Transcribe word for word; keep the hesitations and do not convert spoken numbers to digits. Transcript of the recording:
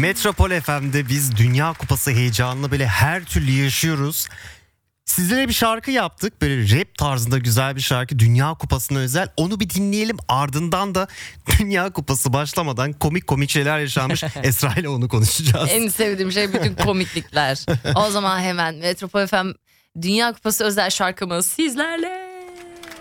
Metropol F M'de biz Dünya Kupası heyecanını böyle her türlü yaşıyoruz. Sizlere bir şarkı yaptık. Böyle rap tarzında güzel bir şarkı. Dünya Kupası'na özel. Onu bir dinleyelim. Ardından da Dünya Kupası başlamadan komik komik şeyler yaşanmış. Esra ile onu konuşacağız. En sevdiğim şey bütün komiklikler. O zaman hemen Metropol F M Dünya Kupası özel şarkımız sizlerle.